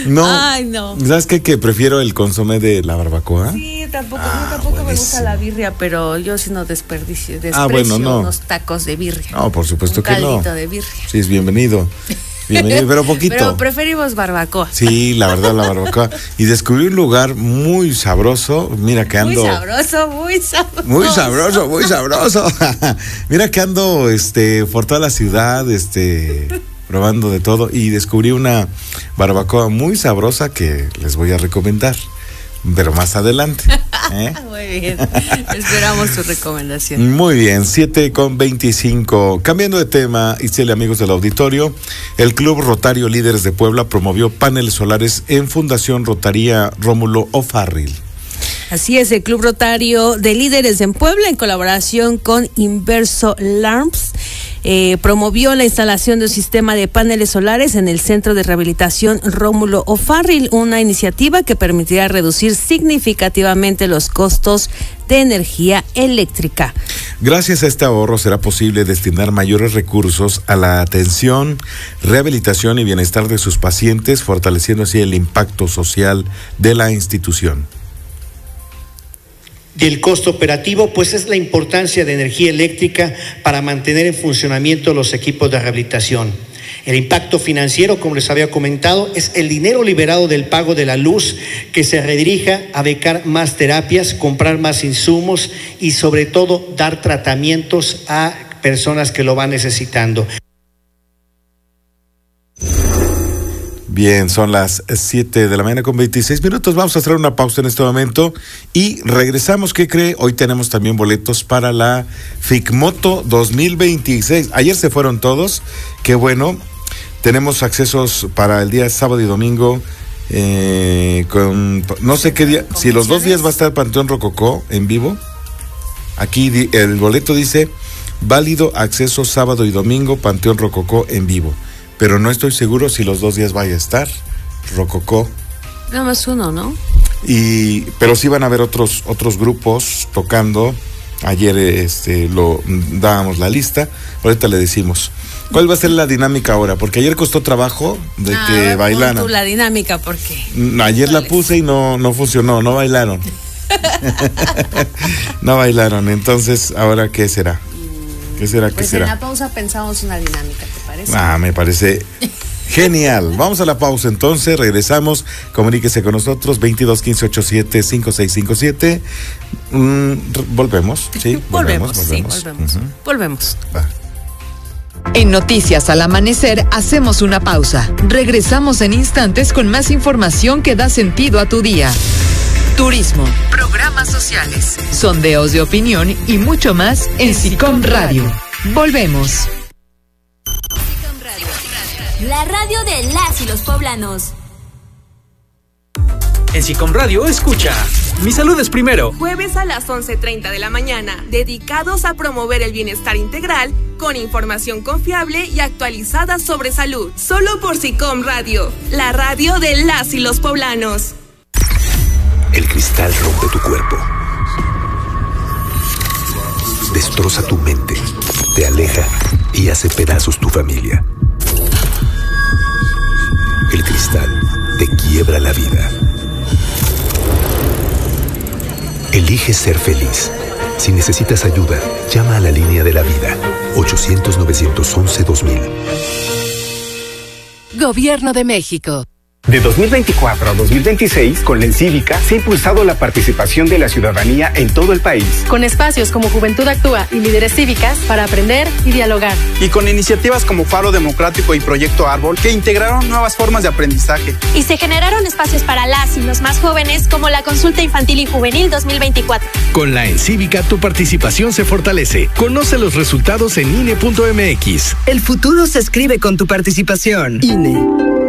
No. Ay, no. ¿Sabes qué? Que prefiero el consomé de la barbacoa. Sí, tampoco me gusta la birria, pero yo sí no desprecio bueno, no. unos tacos de birria. No, por supuesto que no. Un caldito de birria. Sí, es bienvenido. Bienvenido, pero poquito. Pero preferimos barbacoa. Sí, la verdad, la barbacoa. Y descubrí un lugar muy sabroso. Mira que ando. Muy sabroso, muy sabroso. Muy sabroso, muy sabroso. Mira que ando por toda la ciudad, probando de todo. Y descubrí una barbacoa muy sabrosa que les voy a recomendar. Pero más adelante. Muy bien. Esperamos tu recomendación. Muy bien, 7:25. Cambiando de tema, Itzel, amigos del auditorio, el Club Rotario Líderes de Puebla promovió paneles solares en Fundación Rotaría Rómulo O'Farrill. Así es, el Club Rotario de Líderes en Puebla, en colaboración con Inverso Lamps, promovió la instalación de un sistema de paneles solares en el Centro de Rehabilitación Rómulo O'Farrill, una iniciativa que permitirá reducir significativamente los costos de energía eléctrica. Gracias a este ahorro será posible destinar mayores recursos a la atención, rehabilitación y bienestar de sus pacientes, fortaleciendo así el impacto social de la institución. Del costo operativo, pues es la importancia de energía eléctrica para mantener en funcionamiento los equipos de rehabilitación. El impacto financiero, como les había comentado, es el dinero liberado del pago de la luz que se redirija a becar más terapias, comprar más insumos y sobre todo dar tratamientos a personas que lo van necesitando. Bien, son las 7:26 a.m. Vamos a hacer una pausa en este momento y regresamos. ¿Qué cree? Hoy tenemos también boletos para la FICMoto 2026. Ayer se fueron todos. Qué bueno. Tenemos accesos para el día sábado y domingo. Con no sé qué día. Si los 2 días va a estar Panteón Rococó en vivo. Aquí el boleto dice válido acceso sábado y domingo Panteón Rococó en vivo. Pero no estoy seguro si los 2 días vaya a estar Rococó. Nada más uno, ¿no? Pero sí van a haber otros grupos tocando. Ayer lo dábamos la lista. Ahorita le decimos. ¿Cuál va a ser la dinámica ahora? Porque ayer costó trabajo de que bailaran. Tú la dinámica, ¿por qué? Ayer la puse y no funcionó, no bailaron. No bailaron. Entonces, ¿ahora qué será? ¿Qué será? Pues en la pausa pensamos una dinámica, ¿te parece? Me parece genial. Vamos a la pausa entonces, regresamos. Comuníquese con nosotros, 2215875657. Volvemos, ¿sí? Volvemos. Uh-huh. Volvemos. Va. En Noticias al Amanecer hacemos una pausa. Regresamos en instantes con más información que da sentido a tu día. Turismo, programas sociales, sondeos de opinión y mucho más en SICOM Radio. Volvemos. SICOM Radio, la radio de las y los poblanos. En SICOM Radio escucha Mi Salud es Primero. Jueves a las 11:30 de la mañana, dedicados a promover el bienestar integral con información confiable y actualizada sobre salud. Solo por SICOM Radio, la radio de las y los poblanos. El cristal rompe tu cuerpo, destroza tu mente, te aleja y hace pedazos tu familia. El cristal te quiebra la vida. Elige ser feliz. Si necesitas ayuda, llama a la línea de la vida, 800-911-2000. Gobierno de México. De 2024 a 2026, con la Encívica se ha impulsado la participación de la ciudadanía en todo el país. Con espacios como Juventud Actúa y Líderes Cívicas para aprender y dialogar. Y con iniciativas como Faro Democrático y Proyecto Árbol que integraron nuevas formas de aprendizaje. Y se generaron espacios para las y los más jóvenes como la Consulta Infantil y Juvenil 2024. Con la Encívica tu participación se fortalece. Conoce los resultados en INE.mx. El futuro se escribe con tu participación. INE.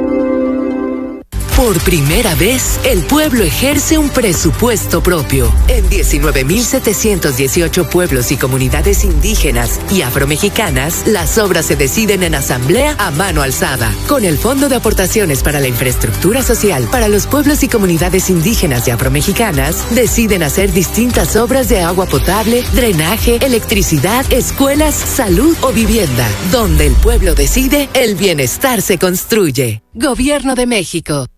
Por primera vez, el pueblo ejerce un presupuesto propio. En 19.718 pueblos y comunidades indígenas y afromexicanas, las obras se deciden en asamblea a mano alzada. Con el Fondo de Aportaciones para la Infraestructura Social para los pueblos y comunidades indígenas y afromexicanas, deciden hacer distintas obras de agua potable, drenaje, electricidad, escuelas, salud o vivienda. Donde el pueblo decide, el bienestar se construye. Gobierno de México.